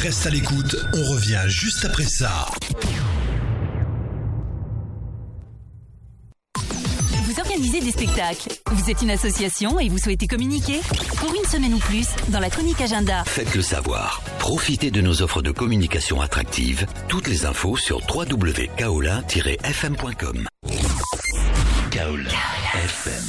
Reste à l'écoute, on revient juste après ça. Vous organisez des spectacles, vous êtes une association et vous souhaitez communiquer? Pour une semaine ou plus, dans la chronique agenda. Faites-le savoir. Profitez de nos offres de communication attractives. Toutes les infos sur www.kaolin-fm.com. Kaolin FM.